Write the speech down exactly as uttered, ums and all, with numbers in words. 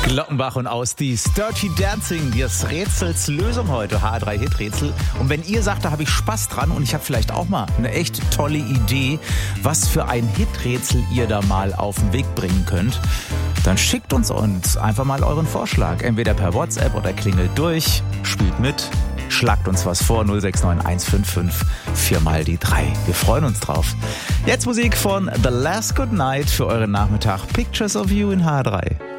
Glockenbach und Ausdies, Dirty Dancing, das Rätsels Lösung heute, H drei Hit-Rätsel. Und wenn ihr sagt, da habe ich Spaß dran und ich habe vielleicht auch mal eine echt tolle Idee, was für ein Hit-Rätsel ihr da mal auf den Weg bringen könnt, dann schickt uns uns einfach mal euren Vorschlag. Entweder per WhatsApp oder klingelt durch, spielt mit, schlagt uns was vor, null sechs neun eins fünf fünf vier mal die drei. Wir freuen uns drauf. Jetzt Musik von The Last Good Night für euren Nachmittag. Pictures of You in H drei.